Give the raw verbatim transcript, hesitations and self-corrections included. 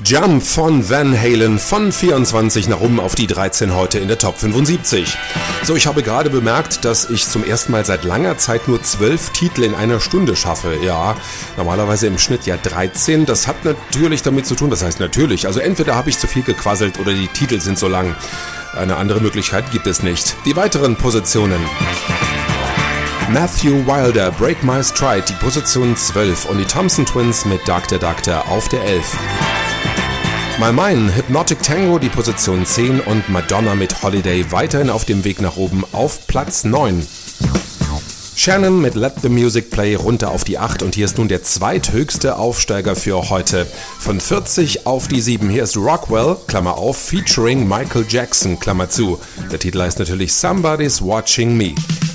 Jump von Van Halen von vierundzwanzig nach oben auf die dreizehn heute in der Top fünfundsiebzig. So, ich habe gerade bemerkt, dass ich zum ersten Mal seit langer Zeit nur zwölf Titel in einer Stunde schaffe. Ja, normalerweise im Schnitt ja dreizehn. Das hat natürlich damit zu tun, das heißt natürlich, also entweder habe ich zu viel gequasselt oder die Titel sind so lang. Eine andere Möglichkeit gibt es nicht. Die weiteren Positionen. Matthew Wilder, Break My Stride, die Position zwölf und die Thompson Twins mit Doctor Doctor auf der elf. My Mine, Hypnotic Tango, die Position zehn und Madonna mit Holiday weiterhin auf dem Weg nach oben auf Platz neun. Shannon mit Let the Music Play runter auf die acht und hier ist nun der zweithöchste Aufsteiger für heute. Von vierzig auf die sieben. Hier ist Rockwell, Klammer auf, featuring Michael Jackson, Klammer zu. Der Titel heißt natürlich Somebody's Watching Me.